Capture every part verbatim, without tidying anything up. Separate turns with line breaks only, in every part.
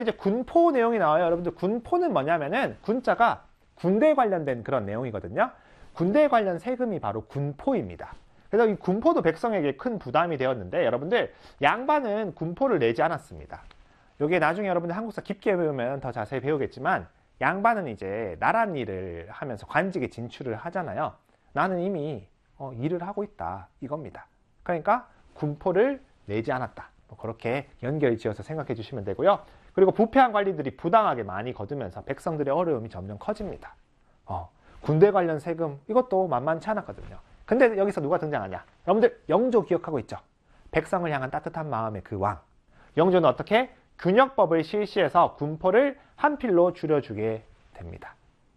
이제 군포 내용이 나와요. 여러분들 군포는 뭐냐면은 군자가 군대 관련된 그런 내용이거든요. 군대 관련 세금이 바로 군포입니다. 그래서 이 군포도 백성에게 큰 부담이 되었는데 여러분들 양반은 군포를 내지 않았습니다. 이게 나중에 여러분들 한국사 깊게 배우면 더 자세히 배우겠지만 양반은 이제 나란 일을 하면서 관직에 진출을 하잖아요. 나는 이미 어, 일을 하고 있다 이겁니다. 그러니까 군포를 내지 않았다. 뭐 그렇게 연결 지어서 생각해 주시면 되고요. 그리고 부패한 관리들이 부당하게 많이 거두면서 백성들의 어려움이 점점 커집니다. 어, 군대 관련 세금 이것도 만만치 않았거든요. 근데 여기서 누가 등장하냐? 여러분들 영조 기억하고 있죠? 백성을 향한 따뜻한 마음의 그 왕. 영조는 어떻게? 균역법을 실시해서 군포를 한 필로 줄여주게 됩니다.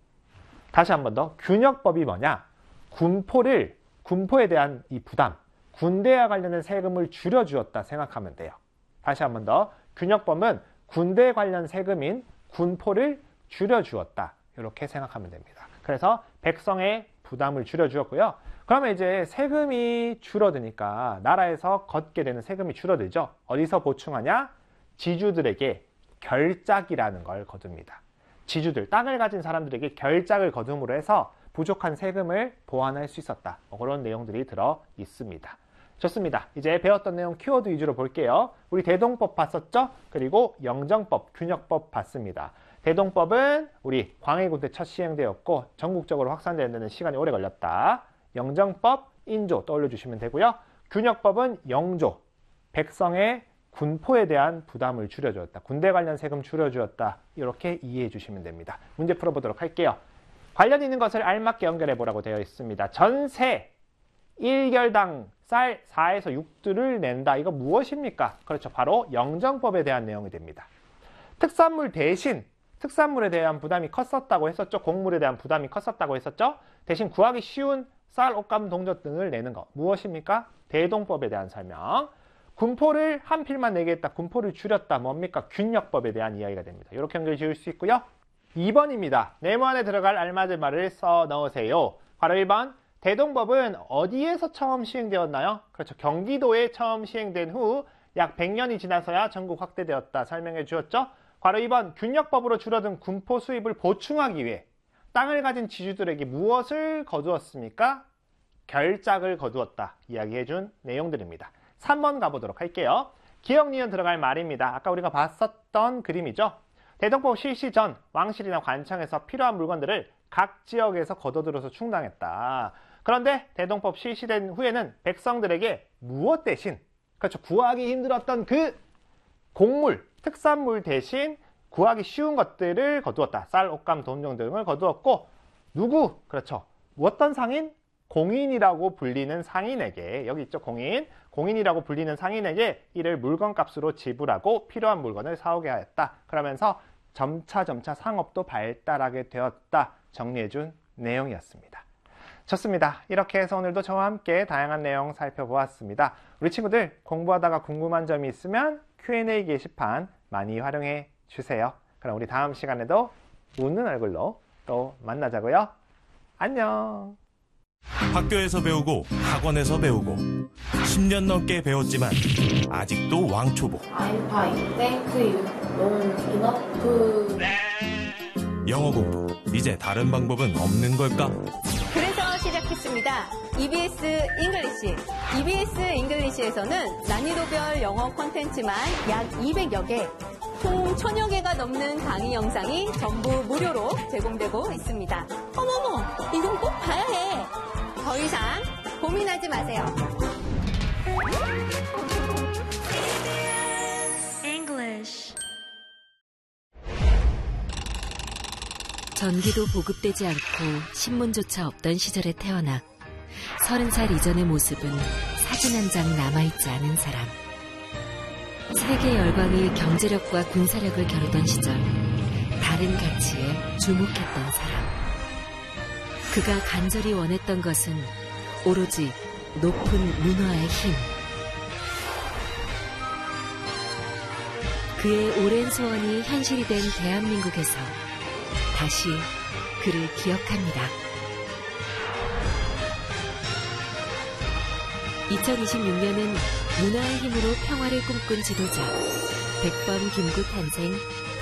다시 한 번 더. 균역법이 뭐냐? 군포를, 군포에 대한 이 부담, 군대와 관련된 세금을 줄여주었다 생각하면 돼요. 다시 한 번 더. 균역법은 군대 관련 세금인 군포를 줄여주었다. 이렇게 생각하면 됩니다. 그래서 백성의 부담을 줄여주었고요. 그러면 이제 세금이 줄어드니까 나라에서 걷게 되는 세금이 줄어들죠. 어디서 보충하냐? 지주들에게 결작이라는 걸 거둡니다. 지주들, 땅을 가진 사람들에게 결작을 거둠으로 해서 부족한 세금을 보완할 수 있었다. 뭐 그런 내용들이 들어 있습니다. 좋습니다. 이제 배웠던 내용 키워드 위주로 볼게요. 우리 대동법 봤었죠? 그리고 영정법, 균역법 봤습니다. 대동법은 우리 광해군 때 첫 시행되었고 전국적으로 확산되는 데는 시간이 오래 걸렸다. 영정법, 인조 떠올려주시면 되고요. 균역법은 영조, 백성의 군포에 대한 부담을 줄여주었다. 군대 관련 세금 줄여주었다. 이렇게 이해해 주시면 됩니다. 문제 풀어보도록 할게요. 관련 있는 것을 알맞게 연결해 보라고 되어 있습니다. 전세 일 결당 쌀 사에서 육 두를 낸다. 이거 무엇입니까? 그렇죠. 바로 영정법에 대한 내용이 됩니다. 특산물 대신 특산물에 대한 부담이 컸었다고 했었죠. 곡물에 대한 부담이 컸었다고 했었죠. 대신 구하기 쉬운 쌀, 옷감, 동젓 등을 내는 것. 무엇입니까? 대동법에 대한 설명. 군포를 한 필만 내게 했다. 군포를 줄였다. 뭡니까? 균역법에 대한 이야기가 됩니다. 이렇게 연결 지을 수 있고요. 이 번입니다. 네모 안에 들어갈 알맞은 말을 써 넣으세요. 바로 일 번. 대동법은 어디에서 처음 시행되었나요? 그렇죠. 경기도에 처음 시행된 후 약 백 년이 지나서야 전국 확대되었다. 설명해 주었죠. 바로 이 번. 균역법으로 줄어든 군포 수입을 보충하기 위해 땅을 가진 지주들에게 무엇을 거두었습니까? 결작을 거두었다. 이야기해 준 내용들입니다. 삼 번 가보도록 할게요. 기억, 니은 들어갈 말입니다. 아까 우리가 봤었던 그림이죠. 대동법 실시 전 왕실이나 관청에서 필요한 물건들을 각 지역에서 거둬들여서 충당했다. 그런데 대동법 실시된 후에는 백성들에게 무엇 대신, 그렇죠, 구하기 힘들었던 그 곡물, 특산물 대신 구하기 쉬운 것들을 거두었다. 쌀, 옷감, 돈종 등을 거두었고 누구? 그렇죠. 어떤 상인? 공인이라고 불리는 상인에게, 여기 있죠, 공인. 공인이라고 불리는 상인에게 이를 물건값으로 지불하고 필요한 물건을 사오게 하였다. 그러면서 점차 점차 상업도 발달하게 되었다. 정리해준 내용이었습니다. 좋습니다. 이렇게 해서 오늘도 저와 함께 다양한 내용 살펴보았습니다. 우리 친구들 공부하다가 궁금한 점이 있으면 큐 앤 에이 게시판 많이 활용해 주세요. 그럼 우리 다음 시간에도 웃는 얼굴로 또 만나자고요. 안녕.
학교에서 배우고 학원에서 배우고 십 년 넘게 배웠지만 아직도 왕초보.
I'm fine, thank you. Long enough.
영어 공부 이제 다른 방법은 없는 걸까?
그래서 시작했습니다. 이비에스 잉글리시. 이비에스 잉글리시에서는 난이도별 영어 콘텐츠만 약 이백여 개, 총 천여 개가 넘는 강의 영상이 전부 무료로 제공되고 있습니다. 어머머, 이건 꼭 봐야 해. 더 이상 고민하지 마세요.
English.
전기도 보급되지 않고 신문조차 없던 시절에 태어나 서른 살 이전의 모습은 사진 한 장 남아있지 않은 사람. 세계 열강이 경제력과 군사력을 겨루던 시절 다른 가치에 주목했던 사람. 그가 간절히 원했던 것은 오로지 높은 문화의 힘. 그의 오랜 소원이 현실이 된 대한민국에서 다시 그를 기억합니다. 이천이십육 년은 문화의 힘으로 평화를 꿈꾼 지도자 백 번 김구 탄생